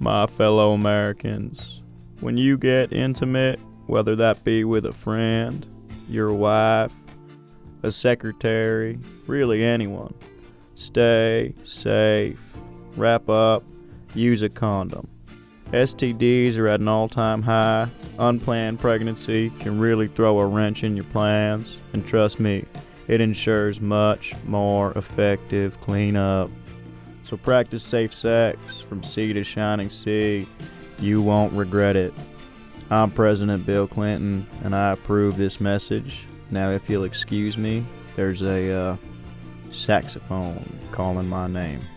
My fellow Americans, when you get intimate, whether that be with a friend, your wife, a secretary, really anyone, stay safe, wrap up, use a condom. STDs are at an all-time high. Unplanned pregnancy can really throw a wrench in your plans, and trust me, it ensures much more effective cleanup. So practice safe sex from sea to shining sea. You won't regret it. I'm President Bill Clinton, and I approve this message. Now, if you'll excuse me, there's a saxophone calling my name.